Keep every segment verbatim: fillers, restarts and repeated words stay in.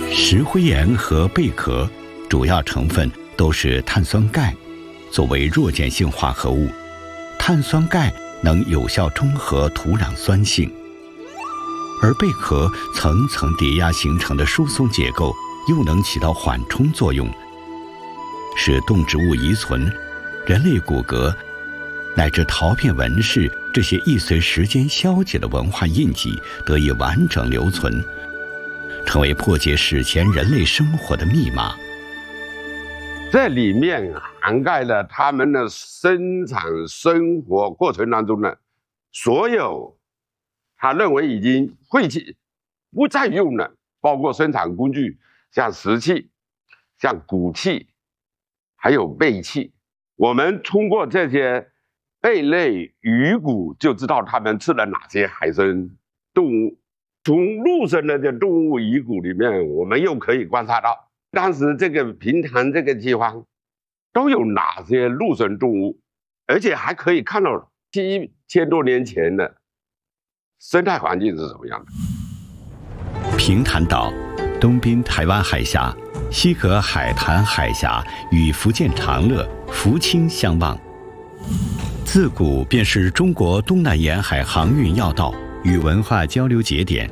石灰岩和贝壳主要成分都是碳酸钙，作为弱碱性化合物，碳酸钙能有效中和土壤酸性，而贝壳层层叠压形成的疏松结构又能起到缓冲作用，使动植物遗存、人类骨骼乃至陶片纹饰这些易随时间消解的文化印记得以完整留存，成为破解史前人类生活的密码。 这里面涵盖了他们的生产生活过程当中的所有他认为已经废弃不再用了，包括生产工具，像石器、像骨器，还有贝器。我们通过这些贝类鱼骨就知道他们吃了哪些海生动物。从陆生的这动物遗骨里面，我们又可以观察到当时这个平潭这个地方都有哪些陆生动物，而且还可以看到七千多年前的生态环境是什么样的。 平潭岛东滨台湾海峡，西隔海坛海峡，与福建长乐、福清相望，自古便是中国东南沿海航运要道与文化交流节点。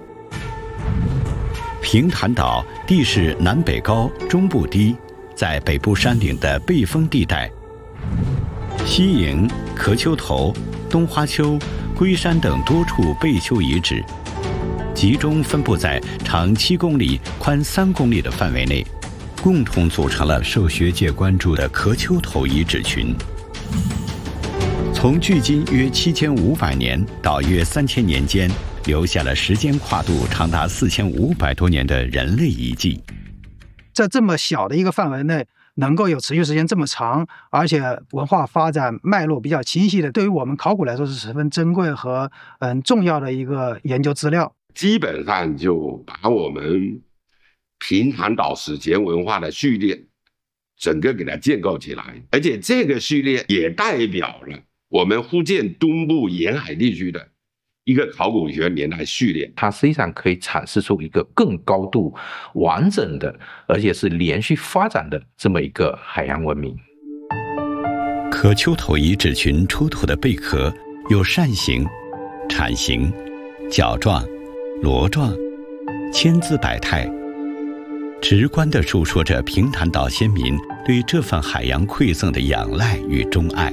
平潭岛地势南北高，中部低，在北部山岭的背风地带，西营、壳丘头、东花丘、龟山等多处贝丘遗址，集中分布在长七公里、宽三公里的范围内，共同组成了受学界关注的壳丘头遗址群。从距今约七千五百年到约三千年间，留下了时间跨度长达四千五百多年的人类遗迹。 在这么小的一个范围内，能够有持续时间这么长，而且文化发展脉络比较清晰的，对于我们考古来说是十分珍贵和嗯重要的一个研究资料。 基本上就把我们平潭岛史前文化的序列整个给它建构起来，而且这个序列也代表了我们福建东部沿海地区的一个考古学年代序列。 它实际上可以阐释出一个更高度完整的，而且是连续发展的这么一个海洋文明。 壳丘头遗址群出土的贝壳有扇形、铲形、角状、螺状，千姿百态，直观地述说着平潭岛先民对这份海洋馈赠的仰赖与钟爱。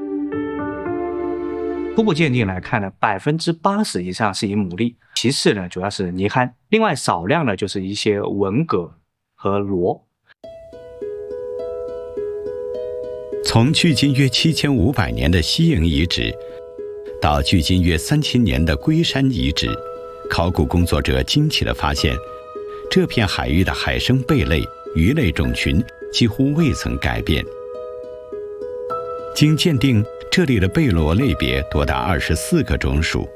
初步鉴定来看呢，百分之八十以上是以牡蛎，其次呢主要是泥憨，另外少量呢就是一些文蛤和螺。 从距今约七千五百年的西营遗址，到距今约三千年的龟山遗址，考古工作者惊奇地发现，这片海域的海生贝类、鱼类种群几乎未曾改变。经鉴定，这里的贝螺类别多达二十四个种属。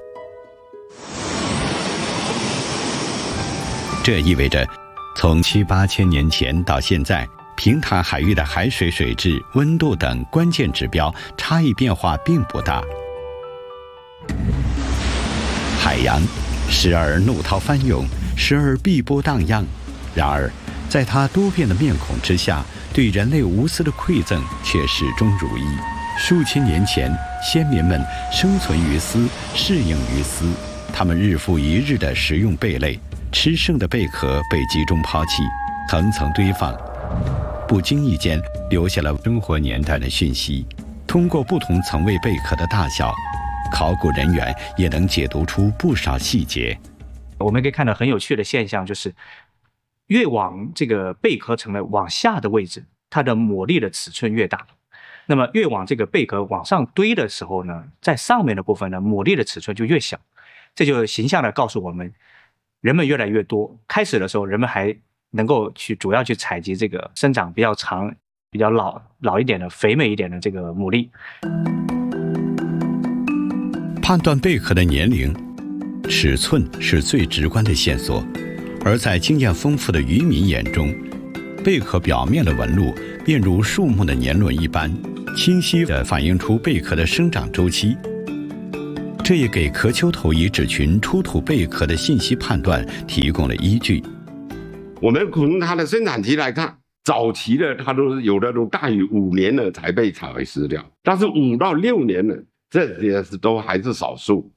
这意味着，从七八千年前到现在，平潭海域的海水水质、温度等关键指标差异变化并不大。海洋时而怒涛翻涌，时而碧波荡漾，然而在它多变的面孔之下，对人类无私的馈赠却始终如一。数千年前，先民们生存于斯，适应于斯，他们日复一日地食用贝类，吃剩的贝壳被集中抛弃，层层堆放，不经意间留下了生活年代的讯息。通过不同层位贝壳的大小，考古人员也能解读出不少细节。 我们可以看到很有趣的现象，就是越往这个贝壳层的往下的位置，它的牡蛎的尺寸越大。那么越往这个贝壳往上堆的时候呢，在上面的部分呢，牡蛎的尺寸就越小。这就形象地告诉我们，人们越来越多。开始的时候，人们还能够去主要去采集这个生长比较长、比较老老一点的、肥美一点的这个牡蛎。 判断贝壳的年龄，尺寸是最直观的线索，而在经验丰富的渔民眼中，贝壳表面的纹路便如树木的年轮一般，清晰地反映出贝壳的生长周期。这也给壳丘头遗址群出土贝壳的信息判断提供了依据。 我们从它的生产期来看，早期的它都是有的都大于五年了才被采食掉，但是五到六年了，这些是都还是少数。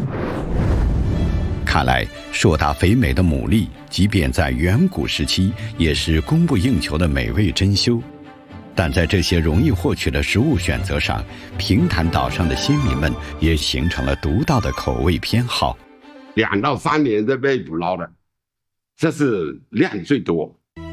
看来，硕大肥美的牡蛎，即便在远古时期，也是供不应求的美味珍馐。但在这些容易获取的食物选择上，平潭岛上的先民们也形成了独到的口味偏好。 两到三年就被捕捞的，这是量最多。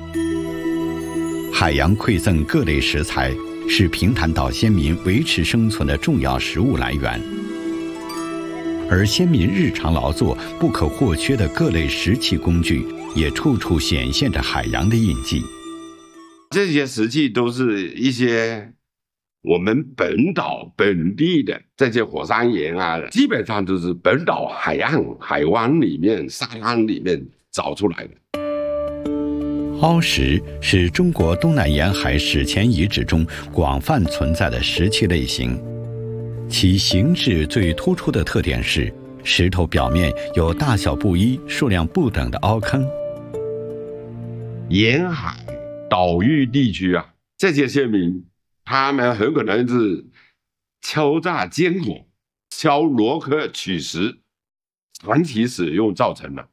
海洋馈赠各类食材，是平潭岛先民维持生存的重要食物来源。而先民日常劳作不可或缺的各类石器工具，也处处显现着海洋的印记。 这些石器都是一些我们本岛本地的这些火山岩啊，基本上都是本岛海岸、海湾里面、沙滩里面找出来的。 凹石是中国东南沿海史前遗址中广泛存在的石器类型。其形制最突出的特点是，石头表面有大小不一、数量不等的凹坑。 沿海岛屿地区啊，这些先民他们很可能是敲诈坚果、敲螺壳取石，长期使用造成的。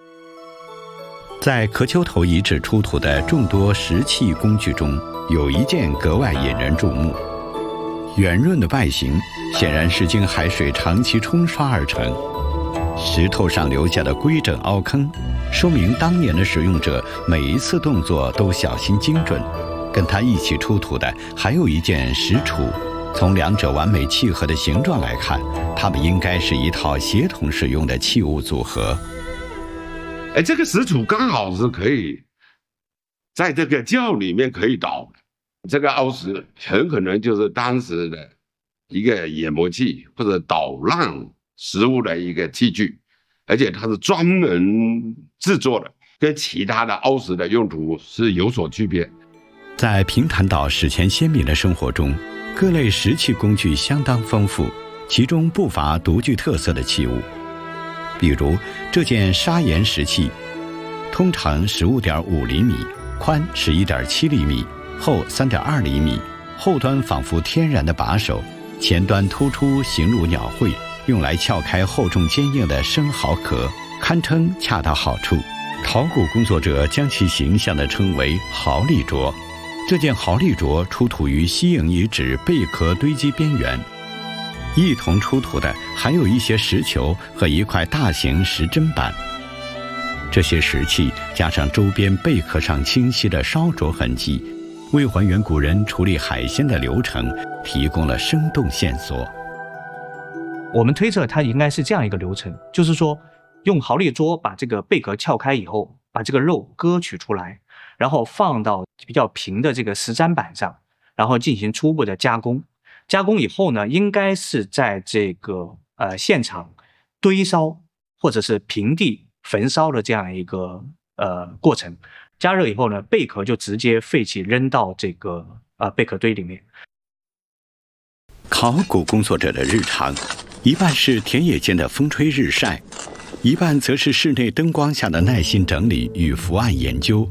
在壳丘头遗址出土的众多石器工具中，有一件格外引人注目。圆润的外形显然是经海水长期冲刷而成，石头上留下的规整凹坑，说明当年的使用者每一次动作都小心精准。跟它一起出土的还有一件石杵，从两者完美契合的形状来看，它们应该是一套协同使用的器物组合。 哎，这个石杵刚好是可以在这个窖里面可以倒的。这个凹石很可能就是当时的一个研磨器或者捣烂食物的一个器具，而且它是专门制作的，跟其他的凹石的用途是有所区别。 在平潭岛史前先民的生活中，各类石器工具相当丰富，其中不乏独具特色的器物。比如这件砂岩石器，通长 十五点五厘米，宽 十一点七厘米，厚 三点二厘米，后端仿佛天然的把手，前端突出形如鸟喙，用来撬开厚重坚硬的生蚝壳，堪称恰到好处。考古工作者将其形象地称为蚝粒镯。这件蚝粒镯出土于西营遗址贝壳堆积边缘，一同出土的还有一些石球和一块大型石砧板。这些石器加上周边贝壳上清晰的烧灼痕迹，为还原古人处理海鲜的流程提供了生动线索。 我们推测它应该是这样一个流程，就是说用蚝粒镯把这个贝壳撬开以后，把这个肉割取出来，然后放到比较平的这个石砧板上，然后进行初步的加工。加工以后呢，应该是在这个呃现场堆烧或者是平地焚烧的这样一个呃过程。加热以后呢，贝壳就直接废弃扔到这个呃贝壳堆里面。 考古工作者的日常，一半是田野间的风吹日晒，一半则是室内灯光下的耐心整理与伏案研究。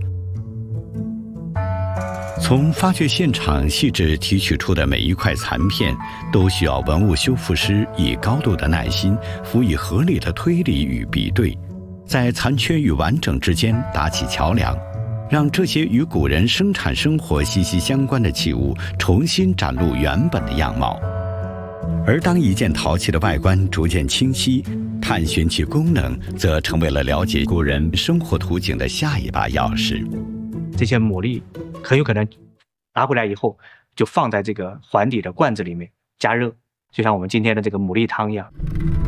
从发掘现场细致提取出的每一块残片，都需要文物修复师以高度的耐心，辅以合理的推理与比对，在残缺与完整之间搭起桥梁，让这些与古人生产生活息息相关的器物重新展露原本的样貌。而当一件陶器的外观逐渐清晰，探寻其功能则成为了了解古人生活图景的下一把钥匙。 这些牡蛎很有可能拿回来以后就放在这个环底的罐子里面加热，就像我们今天的这个牡蛎汤一样。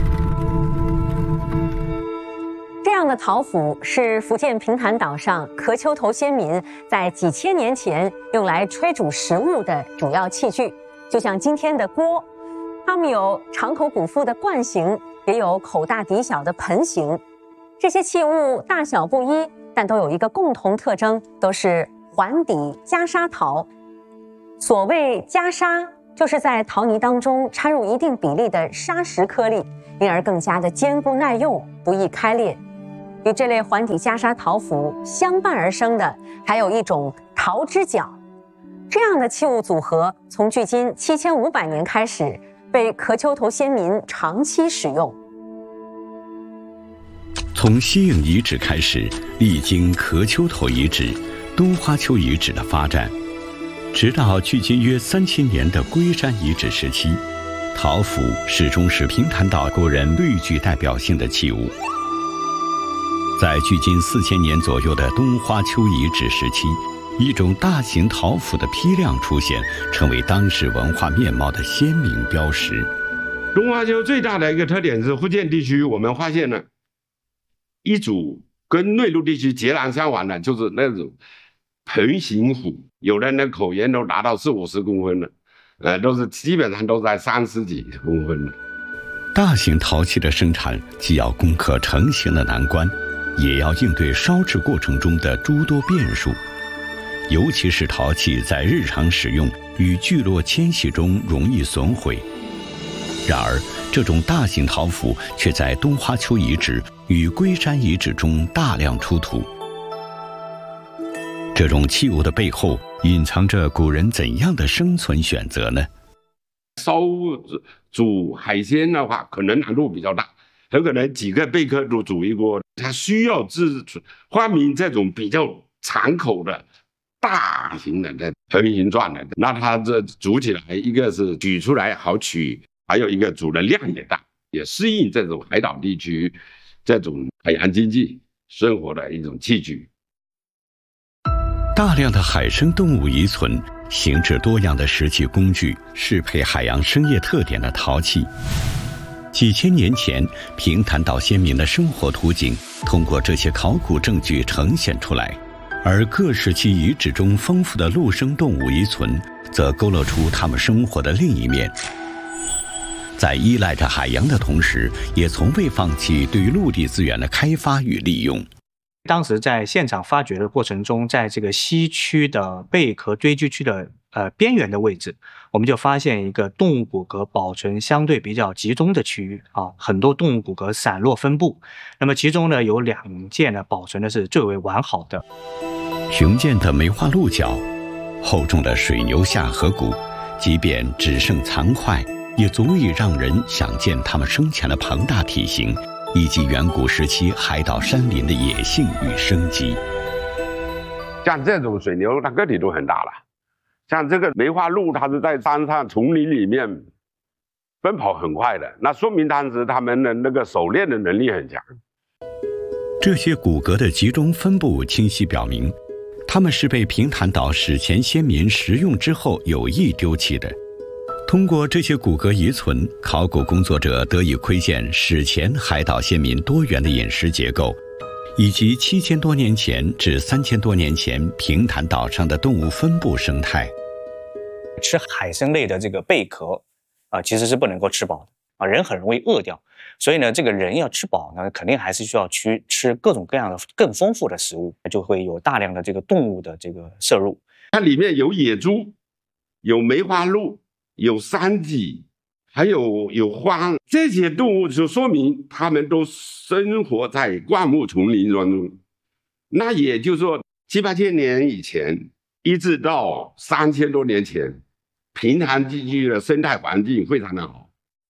这样的陶釜是福建平潭岛上壳丘头先民在几千年前用来炊煮食物的主要器具，就像今天的锅，它们有长口鼓腹的罐形，也有口大底小的盆形。这些器物大小不一，但都有一个共同特征，都是环底加砂陶。所谓加砂，就是在陶泥当中掺入一定比例的砂石颗粒，因而更加的坚固耐用，不易开裂。 与这类环体袈裟陶釜相伴而生的，还有一种陶之角。这样的器物组合，从距今七千五百年开始，被壳丘头先民长期使用。 从西瀛遗址开始，历经壳丘头遗址、东花丘遗址的发展，直到距今约三千年的龟山遗址时期，陶釜始终是平潭岛国人最具代表性的器物。在距今四千年左右的东花丘遗址时期，一种大型陶釜的批量出现，成为当时文化面貌的鲜明标识。 东花丘最大的一个特点是，福建地区我们发现了一组跟内陆地区截然相反的，就是那种盆形釜，有的那口沿都达到四五十公分了，呃，都是基本上都在三十几公分了。 大型陶器的生产，既要攻克成型的难关，也要应对烧制过程中的诸多变数。尤其是陶器在日常使用与聚落迁徙中容易损毁。然而，这种大型陶釜却在东花丘遗址与龟山遗址中大量出土。这种器物的背后隐藏着古人怎样的生存选择呢？ 烧煮海鲜的话，可能难度比较大，很可能几个贝壳都煮一锅。它需要制发明这种比较长口的大型的盆形状的，那它这煮起来，一个是取出来好取，还有一个煮的量也大，也适应这种海岛地区这种海洋经济生活的一种器具。 大量的海生动物遗存，形制多样的石器工具，适配海洋生业特点的陶器。几千年前，平潭岛先民的生活图景通过这些考古证据呈现出来，而各时期遗址中丰富的陆生动物遗存，则勾勒出他们生活的另一面。在依赖着海洋的同时，也从未放弃对于陆地资源的开发与利用。 当时在现场发掘的过程中，在这个西区的贝壳堆积区的呃边缘的位置，我们就发现一个动物骨骼保存相对比较集中的区域啊，很多动物骨骼散落分布。那么其中呢，有两件呢保存的是最为完好的。 雄健的梅花鹿角，厚重的水牛下颌骨，即便只剩残块，也足以让人想见它们生前的庞大体型，以及远古时期海岛山林的野性与生机。 像这种水牛，它个体都很大了。像这个梅花鹿，它是在山上丛林里面奔跑很快的，那说明当时它们的那个狩猎的能力很强。 这些骨骼的集中分布清晰表明，它们是被平潭岛史前先民食用之后有意丢弃的。通过这些骨骼遗存，考古工作者得以窥见史前海岛先民多元的饮食结构，以及七千多年前至三千多年前平潭岛上的动物分布生态。 吃海参类的这个贝壳啊、呃，其实是不能够吃饱的啊，人很容易饿掉。所以呢，这个人要吃饱呢，肯定还是需要去吃各种各样的更丰富的食物，就会有大量的这个动物的这个摄入。 它里面有野猪，有梅花鹿，有山脊，还有有獾，这些动物就说明它们都生活在灌木丛林当中。那也就是说，七八千年以前，一直到三千多年前，平潭地区的生态环境非常的好。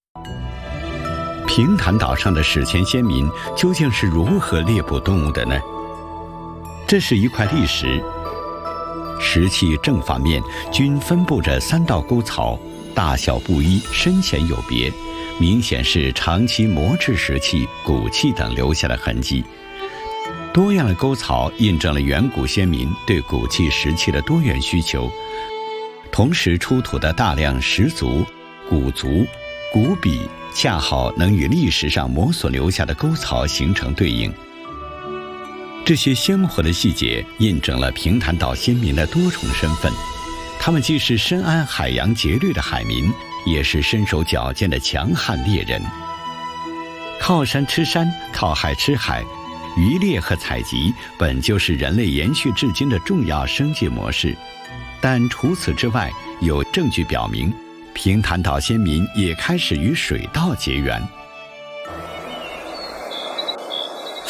平潭岛上的史前先民究竟是如何猎捕动物的呢？这是一块砾石，石器正反面均分布着三道沟槽，大小不一，深浅有别，明显是长期磨制石器、骨器等留下的痕迹。多样的沟槽印证了远古先民对骨器石器的多元需求，同时出土的大量石足、骨足、骨笔恰好能与历史上磨所留下的沟槽形成对应。这些鲜活的细节印证了平潭岛先民的多重身份，他们既是深谙海洋节律的海民，也是身手矫健的强悍猎人。靠山吃山，靠海吃海，渔猎和采集本就是人类延续至今的重要生计模式。但除此之外，有证据表明平潭岛先民也开始与水稻结缘。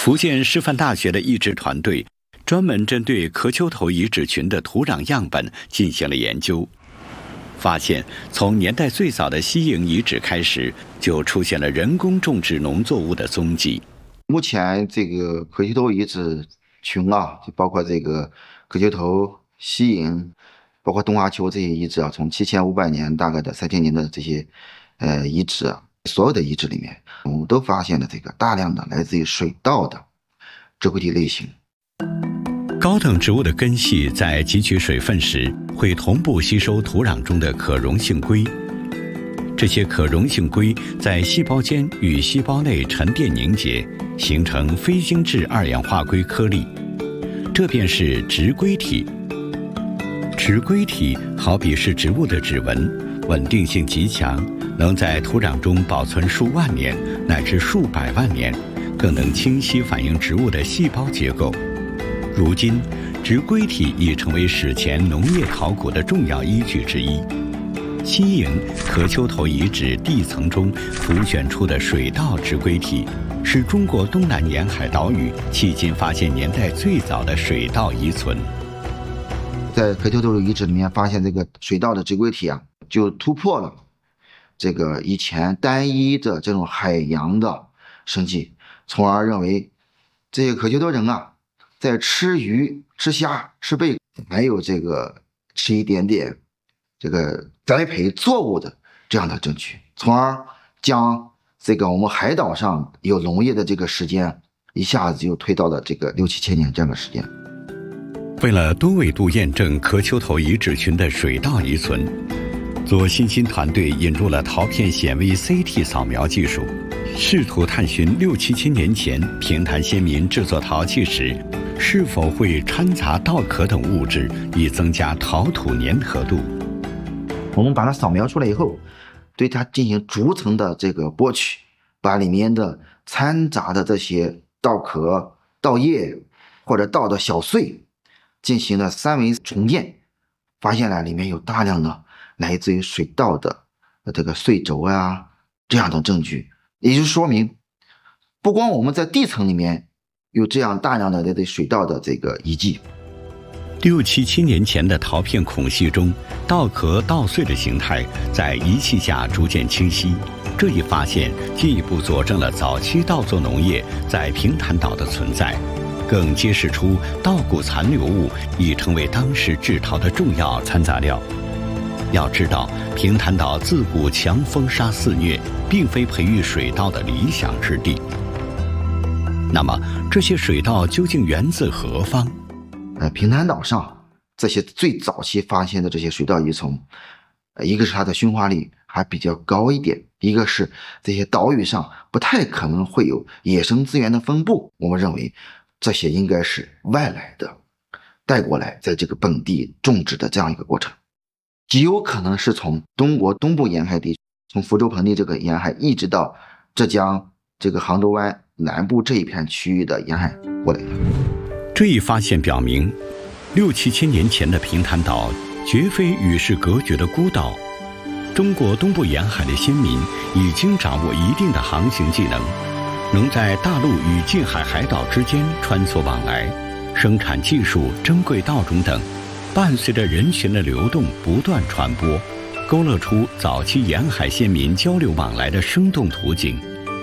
福建师范大学的一支团队专门针对壳丘头遗址群的土壤样本进行了研究，发现从年代最早的西营遗址开始，就出现了人工种植农作物的踪迹。 目前这个壳丘头遗址群啊，就包括这个壳丘头、西营，包括东华丘这些遗址啊，从七千五百年大概的三千年的这些呃遗址啊，所有的遗址里面，我们都发现了这个大量的来自于水稻的植灰体类型。 高等植物的根系在汲取水分时，会同步吸收土壤中的可溶性硅。这些可溶性硅在细胞间与细胞内沉淀凝结，形成非精制二氧化硅颗粒，这便是植硅体。植硅体好比是植物的指纹，稳定性极强，能在土壤中保存数万年乃至数百万年，更能清晰反映植物的细胞结构。如今，植硅体已成为史前农业考古的重要依据之一。西营壳丘头遗址地层中浮选出的水稻植硅体，是中国东南沿海岛屿迄今发现年代最早的水稻遗存。 在壳丘头遗址里面发现这个水稻的植硅体啊，就突破了这个以前单一的这种海洋的生计，从而认为这个壳丘头人啊，在吃鱼、吃虾、吃贝，还有这个吃一点点这个栽培作物的这样的证据，从而将这个我们海岛上有农业的这个时间一下子就推到了这个六七千年这样的时间。 为了多维度验证壳丘头遗址群的水稻遗存，左新新团队引入了陶片显微 C T 扫描技术，试图探寻六七千年前平潭先民制作陶器时是否会掺杂稻壳等物质，以增加陶土粘合度。 我们把它扫描出来以后，对它进行逐层的这个剥取，把里面的掺杂的这些稻壳、稻叶或者稻的小碎进行了三维重建，发现了里面有大量的来自于水稻的这个碎轴啊这样的证据，也就是说明不光我们在地层里面有这样大量的对水稻的这个遗迹。 六七千年前的陶片孔隙中，稻壳稻穗的形态在仪器下逐渐清晰。这一发现进一步佐证了早期稻作农业在平潭岛的存在，更揭示出稻谷残留物已成为当时制陶的重要掺杂料。要知道，平潭岛自古强风沙肆虐，并非培育水稻的理想之地。那么，这些水稻究竟源自何方？ 呃，平潭岛上这些最早期发现的这些水稻遗存，呃，一个是它的熏化率还比较高一点，一个是这些岛屿上不太可能会有野生资源的分布。我们认为这些应该是外来的，带过来在这个本地种植的这样一个过程，极有可能是从中国东部沿海地区，从福州盆地这个沿海一直到浙江这个杭州湾南部这一片区域的沿海过来的。 这一发现表明，六七千年前的平潭岛绝非与世隔绝的孤岛。中国东部沿海的先民已经掌握一定的航行技能，能在大陆与近海海岛之间穿梭往来，生产技术、珍贵稻种等，伴随着人群的流动不断传播，勾勒出早期沿海先民交流往来的生动图景。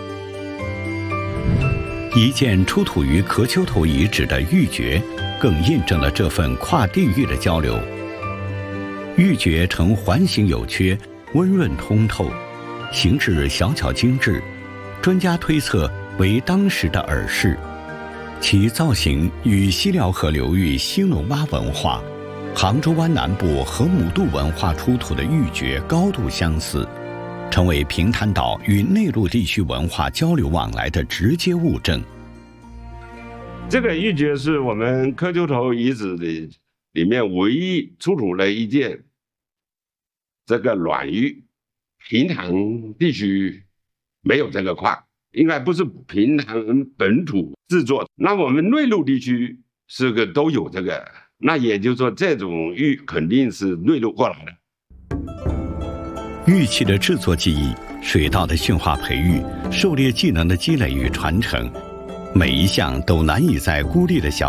一件出土于壳丘头遗址的玉珏，更印证了这份跨地域的交流。玉珏呈环形有缺，温润通透，形制小巧精致，专家推测为当时的耳饰。其造型与西辽河流域兴隆洼文化、杭州湾南部河姆渡文化出土的玉珏高度相似，成为平潭岛与内陆地区文化交流往来的直接物证。 这个玉珏是我们壳丘头遗址里里面唯一出土了一件这个卵玉，平潭地区没有这个矿，应该不是平潭本土制作。那我们内陆地区是个都有这个，那也就是说这种玉肯定是内陆过来的。 玉器的制作技艺、水稻的驯化培育、狩猎技能的积累与传承， 每一项都难以在孤立的小